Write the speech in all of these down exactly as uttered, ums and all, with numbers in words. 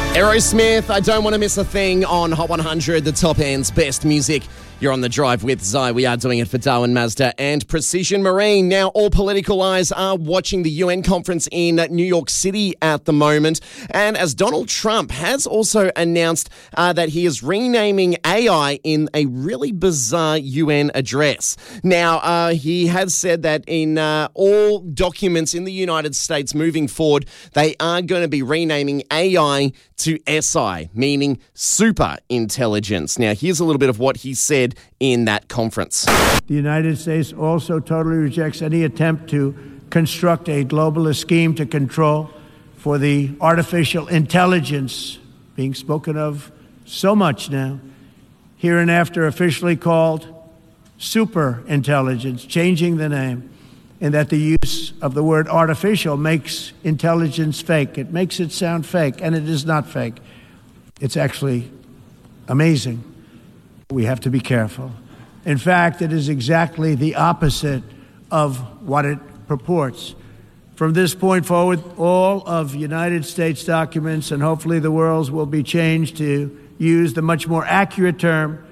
Aerosmith, I don't want to miss a thing on Hot one hundred, the top end's best music. You're on the drive with Zai. We are doing it for Darwin Mazda and Precision Marine. Now, all political eyes are watching the U N conference in New York City at the moment. And as Donald Trump has also announced uh, that he is renaming A I in a really bizarre U N address. Now, uh, he has said that in uh, all documents in the United States moving forward, they are going to be renaming A I to S I, meaning super intelligence. Now, here's a little bit of what he said in that conference. The United States also totally rejects any attempt to construct a globalist scheme to control for the artificial intelligence being spoken of so much now, hereinafter officially called super intelligence, changing the name, and that the use of the word artificial makes intelligence fake. It makes it sound fake, and it is not fake. It's actually amazing. We have to be careful. In fact, it is exactly the opposite of what it purports. From this point forward, all of United States documents, and hopefully the world's, will be changed to use the much more accurate term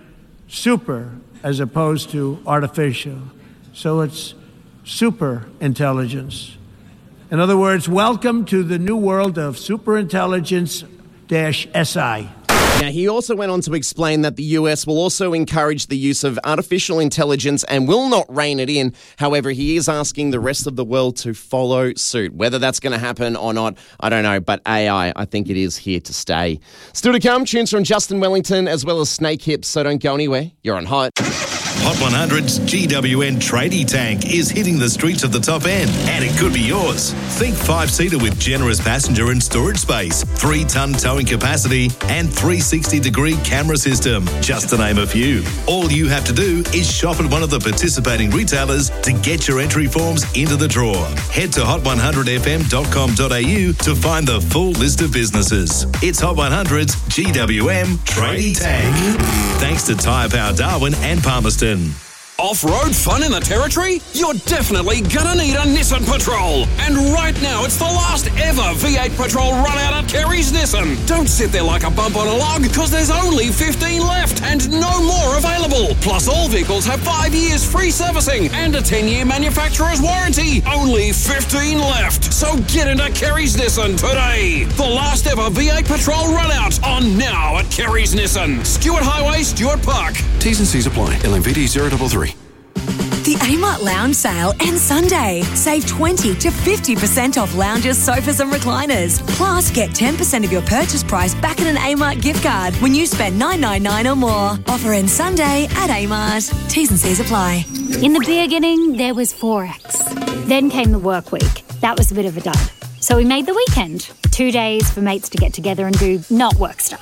super as opposed to artificial. So it's super intelligence. In other words, welcome to the new world of superintelligence dash S I. Now, he also went on to explain that the U S will also encourage the use of artificial intelligence and will not rein it in. However, he is asking the rest of the world to follow suit. Whether that's going to happen or not, I don't know. But A I, I think it is here to stay. Still to come, tunes from Justin Wellington as well as Snake Hips, so don't go anywhere. You're on Hot. Hot one hundred's G W N tradie tank is hitting the streets of the top end, and it could be yours. Think five-seater with generous passenger and storage space, three-ton towing capacity, and three sixty degree camera system, just to name a few. All you have to do is shop at one of the participating retailers to get your entry forms into the draw. Head to hot one hundred f m dot com dot a u to find the full list of businesses. It's Hot one hundred's G W M tradie tank. Thanks to Tyre Power Darwin and Palmerston. Off-road fun in the Territory? You're definitely gonna need a Nissan Patrol. And right now, it's the last ever V eight Patrol run out at Kerry's Nissan. Don't sit there like a bump on a log, because there's only fifteen left and no more available. Plus, all vehicles have five years free servicing and a ten-year manufacturer's warranty. Only fifteen left. So get into Kerry's Nissan today. The last ever V eight Patrol run out on now at Kerry's Nissan. Stuart Highway, Stuart Park. T's and C's apply. L M V D zero three three. The Amart Lounge Sale ends Sunday. Save twenty to fifty percent off lounges, sofas and recliners. Plus, get ten percent of your purchase price back in an Amart gift card when you spend nine hundred ninety-nine dollars or more. Offer ends Sunday at Amart. T's and C's apply. In the beginning, there was Forex. Then came the work week. That was a bit of a dud. So we made the weekend. Two days for mates to get together and do not work stuff.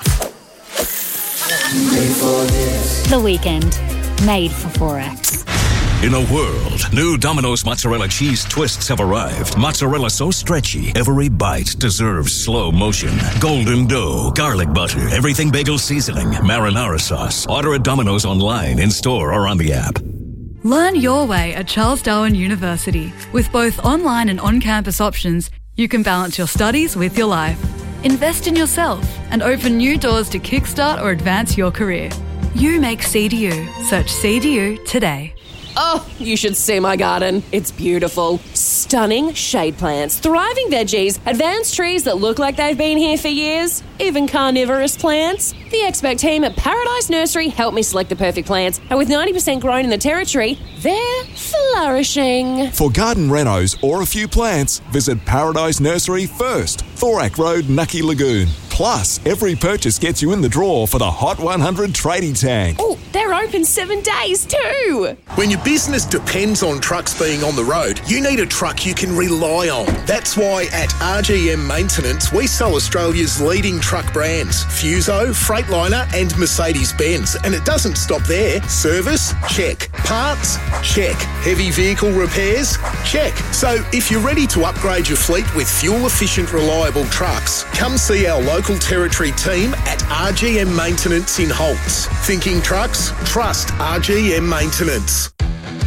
The weekend. Made for Forex. In a world, new Domino's mozzarella cheese twists have arrived. Mozzarella so stretchy, every bite deserves slow motion. Golden dough, garlic butter, everything bagel seasoning, marinara sauce. Order at Domino's online, in-store, or on the app. Learn your way at Charles Darwin University. With both online and on-campus options, you can balance your studies with your life. Invest in yourself and open new doors to kickstart or advance your career. You make C D U. Search C D U today. Oh, you should see my garden. It's beautiful. Stunning shade plants, thriving veggies, advanced trees that look like they've been here for years, even carnivorous plants. The expert team at Paradise Nursery helped me select the perfect plants, and with ninety percent grown in the Territory, they're flourishing. For garden renos or a few plants, visit Paradise Nursery first, Thorak Road, Nucky Lagoon. Plus, every purchase gets you in the draw for the Hot one hundred tradie tank. Oh, they're open seven days too. When your business depends on trucks being on the road, you need a truck you can rely on. That's why at R G M Maintenance, we sell Australia's leading truck brands, Fuso, Freightliner and Mercedes-Benz. And it doesn't stop there. Service? Check. Parts? Check. Heavy vehicle repairs? Check. So if you're ready to upgrade your fleet with fuel-efficient, reliable trucks, come see our local Territory team at R G M Maintenance in Holtz. Thinking trucks? Trust R G M Maintenance.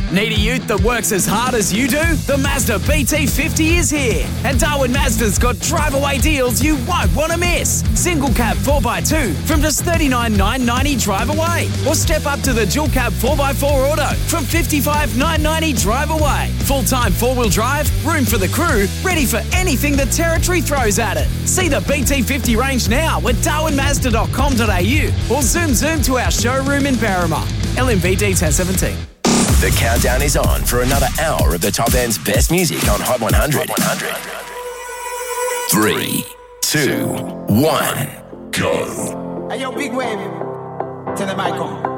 Need a ute that works as hard as you do? The Mazda B T fifty is here. And Darwin Mazda's got drive-away deals you won't want to miss. Single cab four by two from just thirty-nine thousand nine hundred ninety drive away. Or step up to the dual cab four by four auto from fifty-five thousand nine hundred ninety drive away. Full-time four-wheel drive, room for the crew, ready for anything the Territory throws at it. See the B T fifty range now at darwin mazda dot com dot a u or zoom zoom to our showroom in Berrima. L M V D ten seventeen. The countdown is on for another hour of the top end's best music on Hot one hundred. Three, two, one, go. Hey, yo, big wave. Tell them I come.